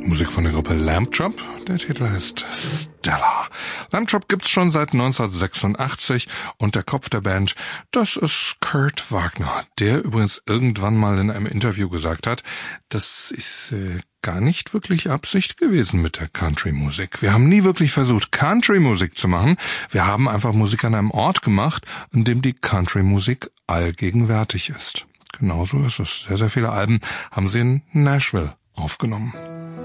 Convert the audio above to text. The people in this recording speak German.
Musik von der Gruppe Lamb Chop. Der Titel heißt Stella. Lamb Chop gibt's schon seit 1986 und der Kopf der Band, das ist Kurt Wagner, der übrigens irgendwann mal in einem Interview gesagt hat, das ist gar nicht wirklich Absicht gewesen mit der Country-Musik. Wir haben nie wirklich versucht, Country-Musik zu machen. Wir haben einfach Musik an einem Ort gemacht, in dem die Country-Musik allgegenwärtig ist. Genauso ist es. Sehr, sehr viele Alben haben sie in Nashville aufgenommen.